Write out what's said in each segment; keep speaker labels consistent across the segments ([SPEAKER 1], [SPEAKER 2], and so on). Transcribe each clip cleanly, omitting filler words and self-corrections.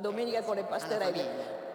[SPEAKER 1] domenica con le pastorelle.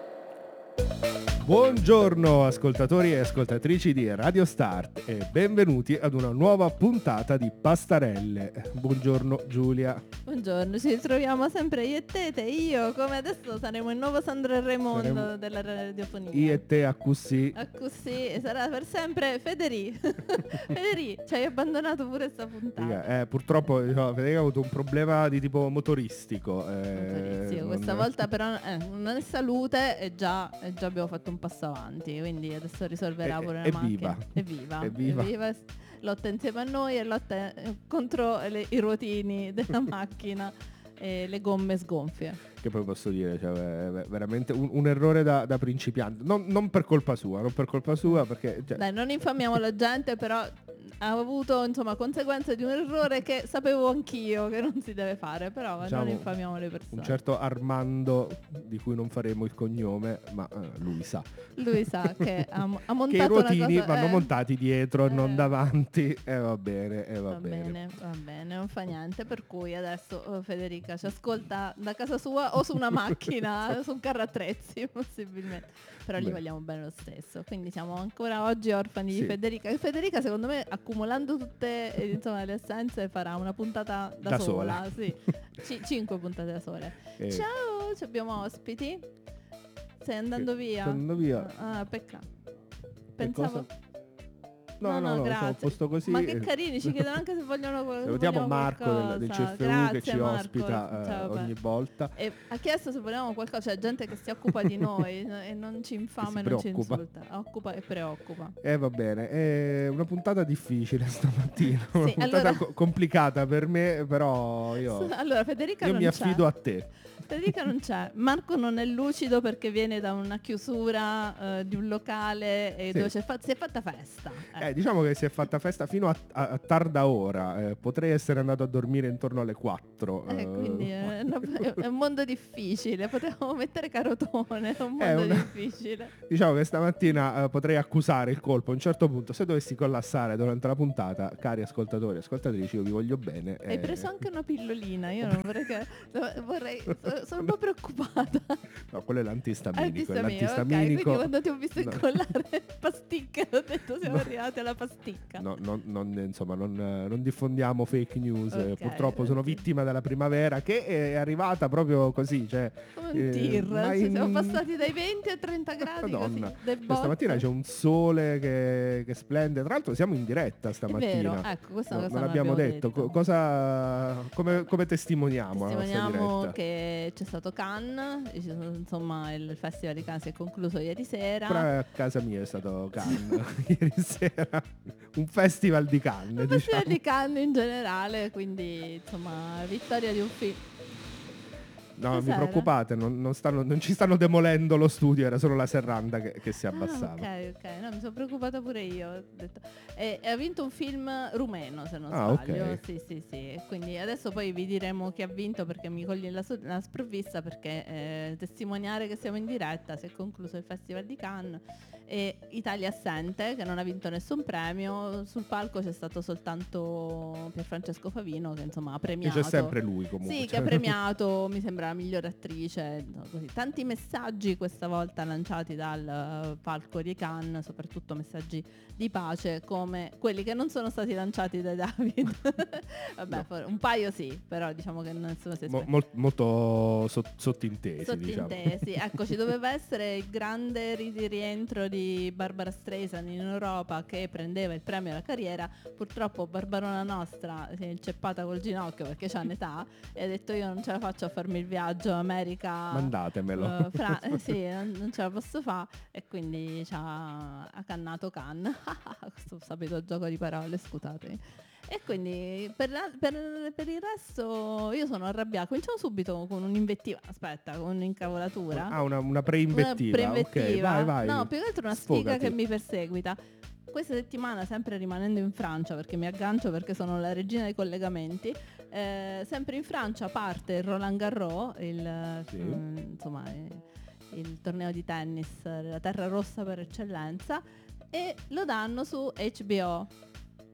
[SPEAKER 2] Buongiorno ascoltatori e ascoltatrici di Radio Start e benvenuti ad una nuova puntata di Pastarelle. Buongiorno Giulia.
[SPEAKER 3] Buongiorno, ci ritroviamo sempre io e te io, come adesso saremo il nuovo Sandro e Raimondo della radiofonia.
[SPEAKER 2] Io e te a così.
[SPEAKER 3] A così sarà per sempre Federico. Federico, ci hai abbandonato pure sta puntata.
[SPEAKER 2] Purtroppo Federico ha avuto un problema di tipo motoristico.
[SPEAKER 3] Questa volta però non è salute e già abbiamo fatto un passo avanti, quindi adesso risolverà pure la macchina. Evviva. Lotta insieme a noi e lotta contro i ruotini della macchina e le gomme sgonfie.
[SPEAKER 2] Che poi posso dire, cioè, veramente un errore da principiante, non per colpa sua perché
[SPEAKER 3] dai, non infamiamo la gente, però ha avuto insomma conseguenze di un errore che sapevo anch'io che non si deve fare, però diciamo, non infamiamo le persone.
[SPEAKER 2] Un certo Armando, di cui non faremo il cognome, ma lui sa che
[SPEAKER 3] ha montato
[SPEAKER 2] che i ruotini
[SPEAKER 3] una cosa,
[SPEAKER 2] vanno montati dietro e non davanti, e va bene.
[SPEAKER 3] Va bene, non fa niente, per cui adesso Federica ci ascolta da casa sua o su una macchina, su un carro attrezzi possibilmente, però gli vogliamo bene lo stesso, quindi siamo ancora oggi orfani di Federica. Federica secondo me accumulando tutte le essenze farà una puntata da sola. Sì. 5 puntate da sole. Ciao, abbiamo ospiti. Stai andando via?
[SPEAKER 2] Sto andando via.
[SPEAKER 3] Ah, peccato. Pensavo...
[SPEAKER 2] No,
[SPEAKER 3] grazie.
[SPEAKER 2] sono posto così.
[SPEAKER 3] Ma che carini, ci chiedono anche se vogliono
[SPEAKER 2] salutiamo Marco del CFU.
[SPEAKER 3] Grazie,
[SPEAKER 2] che ci
[SPEAKER 3] Marco.
[SPEAKER 2] ospita
[SPEAKER 3] Ciao,
[SPEAKER 2] ogni volta.
[SPEAKER 3] E ha chiesto se volevamo qualcosa, cioè gente che si occupa di noi e non ci infama e non ci insulta. Occupa e preoccupa.
[SPEAKER 2] Va bene, è una puntata difficile stamattina, una
[SPEAKER 3] sì,
[SPEAKER 2] puntata complicata per me, però
[SPEAKER 3] allora Federica
[SPEAKER 2] io mi affido a te.
[SPEAKER 3] Federica non c'è, Marco non è lucido perché viene da una chiusura di un locale dove si è fatta festa.
[SPEAKER 2] Diciamo che si è fatta festa fino a tarda ora, potrei essere andato a dormire intorno alle 4.
[SPEAKER 3] Quindi è un mondo difficile, potevamo mettere Carotone, è un mondo difficile.
[SPEAKER 2] Diciamo che stamattina potrei accusare il colpo a un certo punto, se dovessi collassare durante la puntata, cari ascoltatori e ascoltatrici, io vi voglio bene.
[SPEAKER 3] Hai preso anche una pillolina, io non vorrei sono un po' preoccupata.
[SPEAKER 2] No, quello è l'antistaminico.
[SPEAKER 3] Quindi quando ti ho visto incollare pasticche ho detto siamo arrivati alla pasticca.
[SPEAKER 2] Non diffondiamo fake news. Purtroppo sono vittima della primavera che è arrivata proprio così, cioè
[SPEAKER 3] come un tir. Siamo passati dai 20 ai 30 gradi.
[SPEAKER 2] Madonna.
[SPEAKER 3] Così,
[SPEAKER 2] stamattina c'è un sole che splende. Tra l'altro siamo in diretta stamattina.
[SPEAKER 3] È vero, ecco, questa cosa
[SPEAKER 2] non l'abbiamo detto. Come testimoniamo la nostra diretta?
[SPEAKER 3] Che c'è stato Cannes, insomma il Festival di Cannes si è concluso ieri sera.
[SPEAKER 2] Però a casa mia è stato Cannes ieri sera, un festival di Cannes.
[SPEAKER 3] Festival di Cannes in generale, quindi insomma vittoria di un film.
[SPEAKER 2] No, mi preoccupate, non ci stanno demolendo lo studio, era solo la serranda che si abbassava.
[SPEAKER 3] Ok, no, mi sono preoccupata pure io. Ho detto. E ha vinto un film rumeno, se non sbaglio.
[SPEAKER 2] Okay.
[SPEAKER 3] Sì. Quindi adesso poi vi diremo chi ha vinto, perché mi coglie la sprovvista, perché testimoniare che siamo in diretta, si è concluso il Festival di Cannes e Italia assente, che non ha vinto nessun premio. Sul palco c'è stato soltanto Pierfrancesco Favino, che insomma ha premiato.
[SPEAKER 2] E c'è sempre lui comunque.
[SPEAKER 3] Sì, che ha premiato, mi sembra, la migliore attrice, così. Tanti messaggi questa volta lanciati dal palco di Cannes, soprattutto messaggi di pace come quelli che non sono stati lanciati da David. Vabbè, no. Un paio sì, però diciamo che nessuno si è
[SPEAKER 2] molto sottintesi. Diciamo.
[SPEAKER 3] Ecco, ci doveva essere il grande rientro di Barbara Streisand in Europa, che prendeva il premio alla carriera. Purtroppo Barbarona nostra si è inceppata col ginocchio perché c'ha un'età e ha detto io non ce la faccio a farmi il viaggio America,
[SPEAKER 2] mandatemelo.
[SPEAKER 3] sì, non ce la posso fare, e quindi ci ha cannato Cannes. Questo sapete gioco di parole, scusatemi. E quindi per il resto io sono arrabbiata. Cominciamo subito con un'invettiva. Aspetta, con un'incavolatura.
[SPEAKER 2] Una pre-invettiva. Ok, vai.
[SPEAKER 3] No, più che altro una sfiga che mi perseguita. Questa settimana, sempre rimanendo in Francia, perché mi aggancio perché sono la regina dei collegamenti, sempre in Francia parte il Roland Garros, insomma il torneo di tennis, la terra rossa per eccellenza, e lo danno su HBO.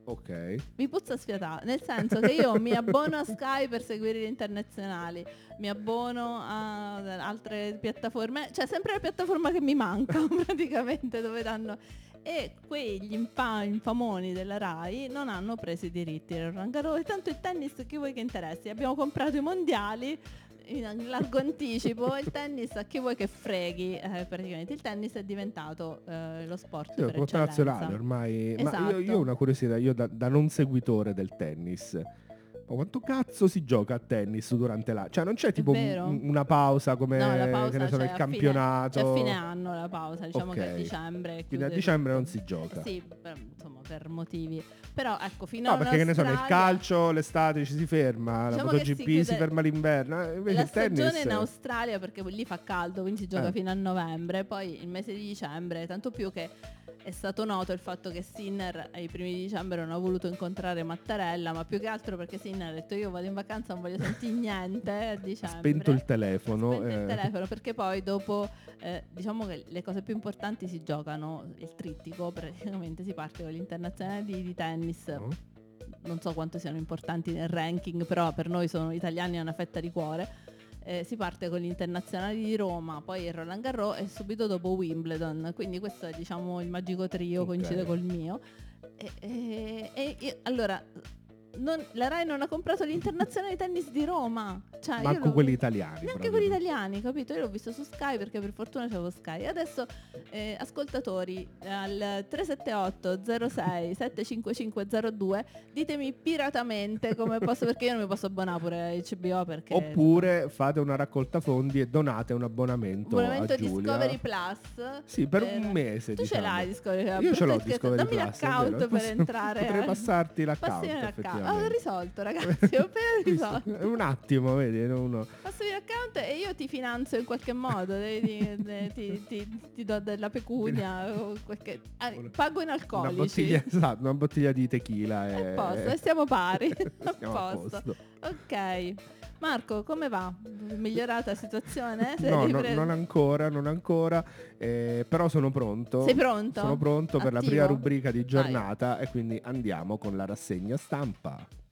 [SPEAKER 2] Ok.
[SPEAKER 3] Mi puzza sfiatà, nel senso che io mi abbono a Sky per seguire gli internazionali, mi abbono a altre piattaforme, cioè sempre la piattaforma che mi manca praticamente, dove danno, e quegli infamoni della Rai non hanno preso i diritti del Roland Garros, e tanto il tennis chi vuoi che interessi, abbiamo comprato i mondiali in largo anticipo, il tennis a chi vuoi che freghi, praticamente il tennis è diventato lo sport
[SPEAKER 2] Sì, è
[SPEAKER 3] per
[SPEAKER 2] un sport
[SPEAKER 3] eccellenza.
[SPEAKER 2] nazionale ormai.
[SPEAKER 3] Esatto.
[SPEAKER 2] Ma io ho una curiosità, io da non seguitore del tennis. Ma quanto cazzo si gioca a tennis durante la... Cioè non c'è tipo
[SPEAKER 3] vero?
[SPEAKER 2] una pausa come
[SPEAKER 3] No, la pausa
[SPEAKER 2] che ne so,
[SPEAKER 3] c'è
[SPEAKER 2] nel
[SPEAKER 3] a
[SPEAKER 2] campionato?
[SPEAKER 3] c'è a fine anno la pausa, diciamo che a
[SPEAKER 2] Ok.
[SPEAKER 3] dicembre
[SPEAKER 2] Quindi a
[SPEAKER 3] chiude
[SPEAKER 2] dicembre
[SPEAKER 3] tutto.
[SPEAKER 2] non si gioca.
[SPEAKER 3] Sì, insomma, per motivi. Però ecco, fino
[SPEAKER 2] No,
[SPEAKER 3] a
[SPEAKER 2] perché che ne so, nel
[SPEAKER 3] un'Australia,
[SPEAKER 2] calcio l'estate ci si ferma,
[SPEAKER 3] diciamo
[SPEAKER 2] la
[SPEAKER 3] che si
[SPEAKER 2] MotoGP
[SPEAKER 3] chiude
[SPEAKER 2] si ferma l'inverno, invece
[SPEAKER 3] la
[SPEAKER 2] il tennis...
[SPEAKER 3] stagione in Australia, perché lì fa caldo, quindi si gioca
[SPEAKER 2] Eh.
[SPEAKER 3] fino a novembre, poi il mese di dicembre, tanto più che è stato noto il fatto che Sinner ai primi di dicembre non ha voluto incontrare Mattarella, ma più che altro perché Sinner ha detto io vado in vacanza, non voglio sentire niente a
[SPEAKER 2] Ha
[SPEAKER 3] dicembre.
[SPEAKER 2] spento il telefono.
[SPEAKER 3] Ha spento il telefono, perché poi dopo diciamo che le cose più importanti si giocano, il trittico, praticamente si parte con gli internazionali di tennis.
[SPEAKER 2] No?
[SPEAKER 3] Non so quanto siano importanti nel ranking, però per noi sono italiani, è una fetta di cuore. Si parte con gli internazionali di Roma, poi il Roland Garros e subito dopo Wimbledon, quindi questo è diciamo il magico trio,
[SPEAKER 2] Ok.
[SPEAKER 3] coincide col mio. Allora, la Rai non ha comprato l'internazionale di tennis di Roma, cioè
[SPEAKER 2] Manco quelli italiani.
[SPEAKER 3] neanche
[SPEAKER 2] proprio.
[SPEAKER 3] quelli italiani, capito? Io l'ho visto su Sky perché per fortuna c'avevo Sky. Adesso ascoltatori al 378 06 75502 ditemi piratamente come posso, perché io non mi posso abbonare pure a HBO perché
[SPEAKER 2] Oppure fate una raccolta fondi e donate un abbonamento a Giulia.
[SPEAKER 3] Discovery Plus.
[SPEAKER 2] Sì, per un mese.
[SPEAKER 3] Tu
[SPEAKER 2] diciamo.
[SPEAKER 3] ce l'hai Discovery Plus?
[SPEAKER 2] Io ce l'ho
[SPEAKER 3] Stai
[SPEAKER 2] Discovery
[SPEAKER 3] scherzando?
[SPEAKER 2] Plus.
[SPEAKER 3] Dammi
[SPEAKER 2] è
[SPEAKER 3] l'account
[SPEAKER 2] vero.
[SPEAKER 3] per entrare.
[SPEAKER 2] Potrei passarti l'account.
[SPEAKER 3] Passami l'account.
[SPEAKER 2] effettivamente.
[SPEAKER 3] Ho risolto, ragazzi, ho appena risolto.
[SPEAKER 2] Un attimo, vedi. Uno...
[SPEAKER 3] Passami l'account e io ti finanzio in qualche modo, ti do della pecunia, o pago in alcolici.
[SPEAKER 2] Una bottiglia di tequila.
[SPEAKER 3] A posto, e siamo pari.
[SPEAKER 2] Siamo a posto.
[SPEAKER 3] Ok. Marco, come va? Migliorata la situazione?
[SPEAKER 2] No, non ancora, però sono pronto.
[SPEAKER 3] Sei pronto?
[SPEAKER 2] Sono pronto per la
[SPEAKER 3] Attivo?
[SPEAKER 2] prima rubrica di
[SPEAKER 3] Vai.
[SPEAKER 2] giornata e quindi andiamo con la rassegna stampa.